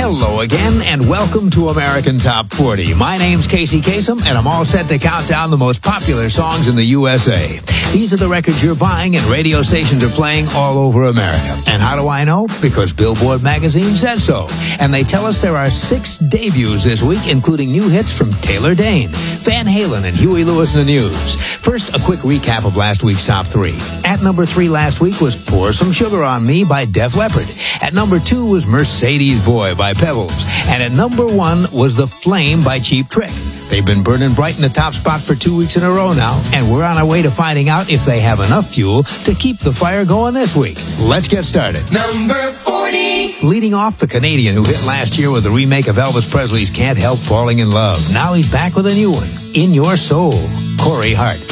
Hello again, and welcome to American Top 40. My name's Casey Kasem, and I'm all set to count down the most popular songs in the USA. These are the records you're buying and radio stations are playing all over America. And how do I know? Because Billboard magazine said so. And they tell us there are 6 debuts this week, including new hits from Taylor Dayne, Van Halen, and Huey Lewis and the News. First, a quick recap of last week's top 3. At number 3 last week was Pour Some Sugar on Me by Def Leppard. At number 2 was Mercedes Boy by Pebbles. And at number 1 was The Flame by Cheap Trick. They've been burning bright in the top spot for 2 weeks in a row now, and we're on our way to finding out if they have enough fuel to keep the fire going this week. Let's get started. Number 40. Leading off, the Canadian who hit last year with the remake of Elvis Presley's Can't Help Falling in Love. Now he's back with a new one, In Your Soul, Corey Hart.